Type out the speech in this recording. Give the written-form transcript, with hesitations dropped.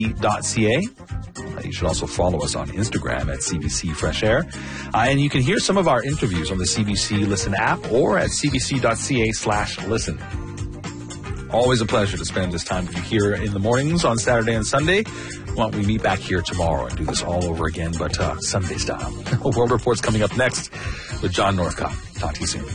cbc.ca. You should also follow us on Instagram at CBC Fresh Air. And you can hear some of our interviews on the CBC Listen app or at cbc.ca/listen. Always a pleasure to spend this time with you here in the mornings on Saturday and Sunday. Well, we meet back here tomorrow and do this all over again, but Sunday style. World Report's coming up next with John Northcott. Talk to you soon.